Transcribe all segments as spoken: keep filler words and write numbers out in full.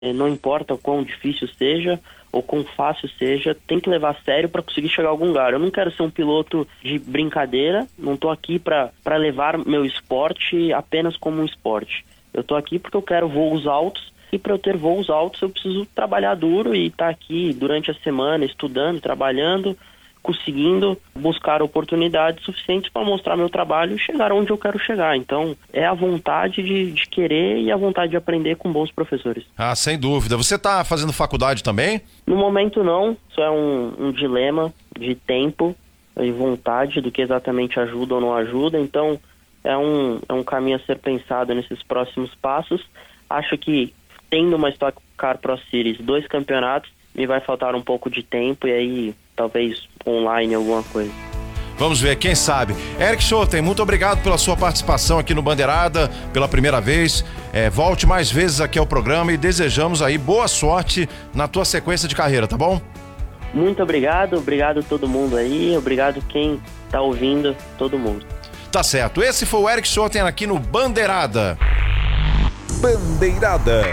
Não importa o quão difícil seja ou quão fácil seja, tem que levar a sério para conseguir chegar a algum lugar. Eu não quero ser um piloto de brincadeira, não estou aqui para para levar meu esporte apenas como um esporte. Eu estou aqui porque eu quero voos altos, e para eu ter voos altos eu preciso trabalhar duro e estar aqui durante a semana estudando, trabalhando, conseguindo buscar oportunidades suficientes para mostrar meu trabalho e chegar onde eu quero chegar. Então, é a vontade de, de querer e a vontade de aprender com bons professores. Ah, sem dúvida. Você está fazendo faculdade também? No momento não, isso é um, um dilema de tempo e vontade do que exatamente ajuda ou não ajuda. Então, é um, é um caminho a ser pensado nesses próximos passos. Acho que tendo uma Stock Car Pro Series, dois campeonatos, me vai faltar um pouco de tempo e aí talvez online alguma coisa. Vamos ver, quem sabe. Eric Schotten, muito obrigado pela sua participação aqui no Bandeirada, pela primeira vez. É, volte mais vezes aqui ao programa e desejamos aí boa sorte na tua sequência de carreira, tá bom? Muito obrigado, obrigado a todo mundo aí, obrigado quem tá ouvindo, todo mundo. Tá certo, esse foi o Eric Schotten aqui no Bandeirada. Bandeirada.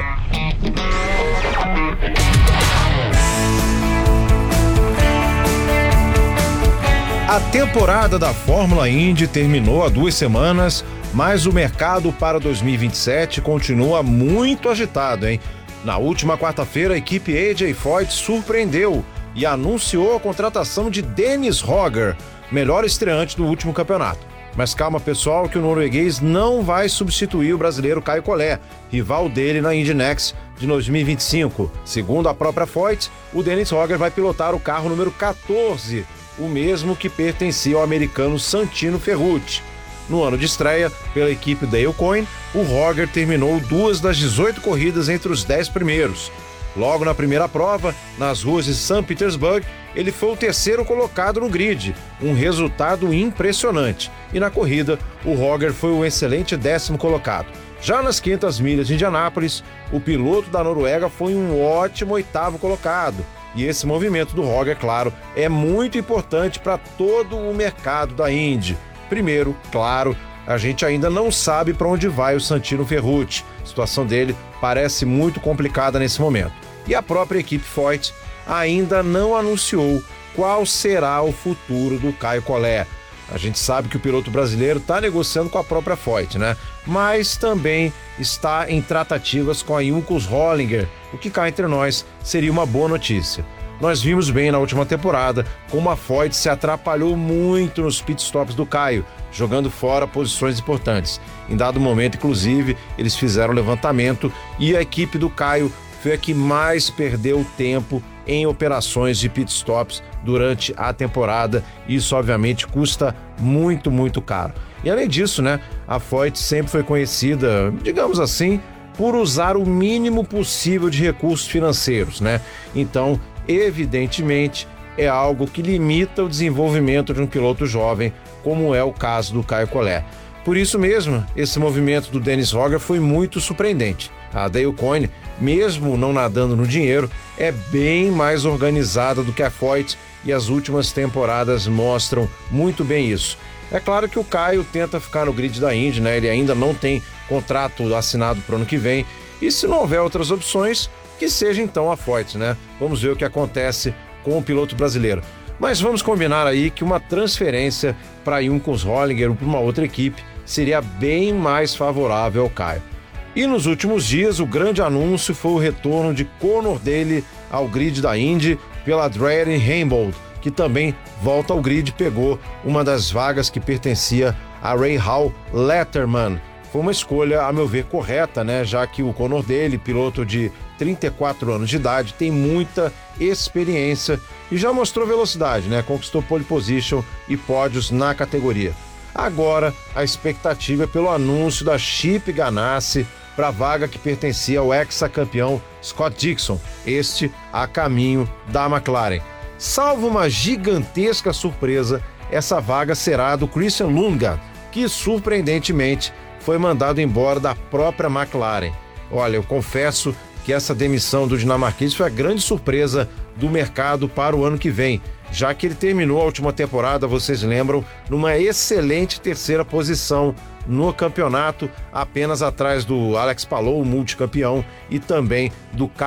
A temporada da Fórmula Indy terminou há duas semanas, mas o mercado para dois mil e vinte e sete continua muito agitado, hein? Na última quarta-feira, a equipe A J Foyt surpreendeu e anunciou a contratação de Dennis Hogger, melhor estreante do último campeonato. Mas calma, pessoal, que o norueguês não vai substituir o brasileiro Caio Collet, rival dele na Indy Next de dois mil e vinte e cinco. Segundo a própria Foyt, o Dennis Hogger vai pilotar o carro número quatorze, o mesmo que pertencia ao americano Santino Ferrucci. No ano de estreia, pela equipe Dale Coyne, o Hogger terminou duas das dezoito corridas entre os dez primeiros. Logo na primeira prova, nas ruas de Saint Petersburg, ele foi o terceiro colocado no grid, um resultado impressionante. E na corrida, o Hogger foi o excelente décimo colocado. Já nas quinhentas milhas de Indianápolis, o piloto da Noruega foi um ótimo oitavo colocado. E esse movimento do Hogger, claro, é muito importante para todo o mercado da Indy. Primeiro, claro, a gente ainda não sabe para onde vai o Santino Ferrucci. A situação dele parece muito complicada nesse momento. E a própria equipe Foyt ainda não anunciou qual será o futuro do Caio Collet. A gente sabe que o piloto brasileiro está negociando com a própria Foyt, né? Mas também está em tratativas com a Juncos Hollinger, o que cá entre nós seria uma boa notícia. Nós vimos bem na última temporada como a Foyt se atrapalhou muito nos pitstops do Caio, jogando fora posições importantes. Em dado momento, inclusive, eles fizeram levantamento e a equipe do Caio foi a que mais perdeu tempo em operações de pitstops durante a temporada. Isso, obviamente, custa muito, muito caro. E além disso, né, a Foyt sempre foi conhecida, digamos assim, por usar o mínimo possível de recursos financeiros, né? Então, evidentemente, é algo que limita o desenvolvimento de um piloto jovem, como é o caso do Caio Collet. Por isso mesmo, esse movimento do Dennis Hogger foi muito surpreendente. A Dale Coyne, mesmo não nadando no dinheiro, é bem mais organizada do que a Foyt e as últimas temporadas mostram muito bem isso. É claro que o Caio tenta ficar no grid da Indy, né? Ele ainda não tem contrato assinado para o ano que vem e se não houver outras opções, que seja então a Foyt, né? Vamos ver o que acontece com o piloto brasileiro. Mas vamos combinar aí que uma transferência para Juncos Hollinger ou para uma outra equipe seria bem mais favorável ao Caio. E nos últimos dias, o grande anúncio foi o retorno de Conor Daly ao grid da Indy pela Adrian Heimbold, que também volta ao grid e pegou uma das vagas que pertencia a Rahal Letterman. Foi uma escolha, a meu ver, correta, né? Já que o Conor Daly, piloto de trinta e quatro anos de idade, tem muita experiência e já mostrou velocidade, né? Conquistou pole position e pódios na categoria. Agora, a expectativa é pelo anúncio da Chip Ganassi para a vaga que pertencia ao ex-campeão Scott Dixon, este a caminho da McLaren. Salvo uma gigantesca surpresa, essa vaga será do Christian Lundgaard, que surpreendentemente foi mandado embora da própria McLaren. Olha, eu confesso que essa demissão do dinamarquês foi a grande surpresa do mercado para o ano que vem, já que ele terminou a última temporada, vocês lembram, numa excelente terceira posição no campeonato, apenas atrás do Alex Palou, o multicampeão, e também do